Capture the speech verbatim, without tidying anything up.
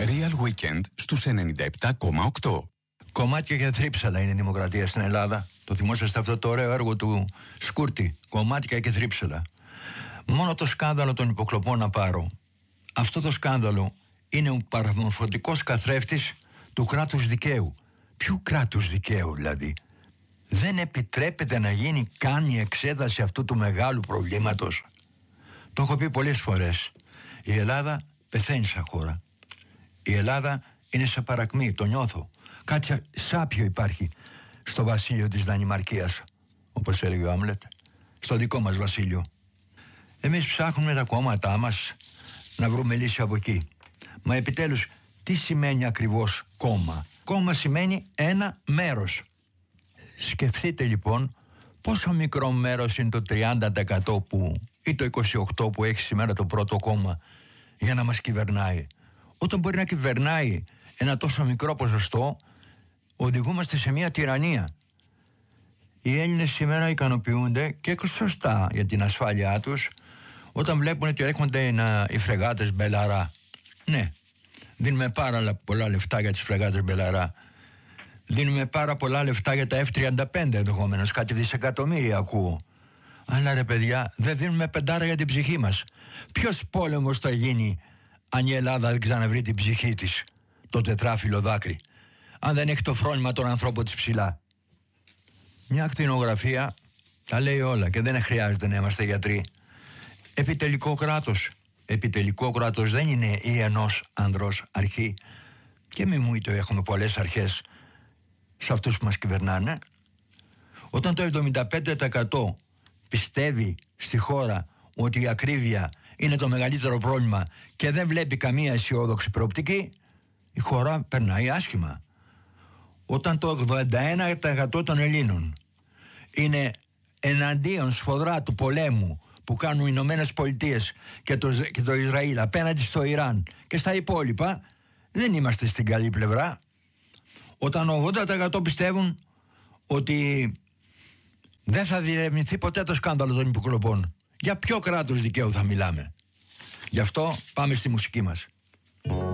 Real Weekend στους ενενήντα επτά κόμμα οκτώ. Κομμάτια και θρύψαλα είναι η δημοκρατία στην Ελλάδα. Το θυμόσαστε αυτό το ωραίο έργο του Σκούρτη. Κομμάτια και θρύψαλα. Μόνο το σκάνδαλο των υποκλοπών να πάρω. Αυτό το σκάνδαλο είναι ο παραμορφωτικός καθρέφτης του κράτους δικαίου. Ποιου κράτους δικαίου δηλαδή? Δεν επιτρέπεται να γίνει καν η εξέταση αυτού του μεγάλου προβλήματος. Το έχω πει πολλές φορές. Η Ελλάδα πεθαίνει σαν χώρα. Η Ελλάδα είναι σε παρακμή, το νιώθω. Κάτι σάπιο υπάρχει στο βασίλειο της Δανημαρκίας, όπως έλεγε ο Άμλετ, στο δικό μας βασίλειο. Εμείς ψάχνουμε τα κόμματά μας να βρούμε λύση από εκεί. Μα επιτέλους, τι σημαίνει ακριβώς κόμμα? Κόμμα σημαίνει ένα μέρος. Σκεφτείτε λοιπόν πόσο μικρό μέρος είναι το τριάντα τοις εκατό που, ή το είκοσι οκτώ τοις εκατό που έχει σήμερα το πρώτο κόμμα για να μας κυβερνάει. Όταν μπορεί να κυβερνάει ένα τόσο μικρό ποσοστό, οδηγούμαστε σε μια τυραννία. Οι Έλληνες σήμερα ικανοποιούνται και σωστά για την ασφάλειά τους όταν βλέπουν ότι έρχονται οι φρεγάτες Μπελαρά. Ναι, δίνουμε πάρα πολλά λεφτά για τις φρεγάτες Μπελαρά. Δίνουμε πάρα πολλά λεφτά για τα εφ τριάντα πέντε ενδεχομένως, κάτι δισεκατομμύρια ακούω. Αλλά ρε παιδιά, δεν δίνουμε πεντάρα για την ψυχή μας. Ποιος πόλεμος θα γίνει αν η Ελλάδα δεν ξαναβρει την ψυχή της, το τετράφυλλο δάκρυ, αν δεν έχει το φρόνημα των ανθρώπων της ψηλά? Μια ακτινογραφία τα λέει όλα και δεν χρειάζεται να είμαστε γιατροί. Επιτελικό κράτος. Επιτελικό κράτος δεν είναι η ενός ανδρός αρχή. Και μη μου είτε έχουμε πολλές αρχές σε αυτούς που μας κυβερνάνε. Όταν το εβδομήντα πέντε τοις εκατό πιστεύει στη χώρα ότι η ακρίβεια είναι το μεγαλύτερο πρόβλημα και δεν βλέπει καμία αισιόδοξη προοπτική, η χώρα περνάει άσχημα. Όταν το ογδόντα ένα τοις εκατό των Ελλήνων είναι εναντίον σφοδρά του πολέμου που κάνουν οι Ηνωμένες Πολιτείες και το, και το Ισραήλ απέναντι στο Ιράν και στα υπόλοιπα, δεν είμαστε στην καλή πλευρά. Όταν ογδόντα τοις εκατό πιστεύουν ότι δεν θα διερευνηθεί ποτέ το σκάνδαλο των υποκλοπών, για ποιο κράτος δικαίου θα μιλάμε? Γι' αυτό πάμε στη μουσική μας.